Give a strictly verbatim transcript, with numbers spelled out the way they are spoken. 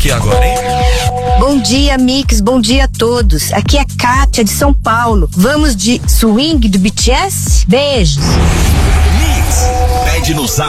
aqui agora, hein? Bom dia, Mix, bom dia a todos. Aqui é Kátia de São Paulo. Vamos de Swing do B T S? Beijos. Mix, pede no zap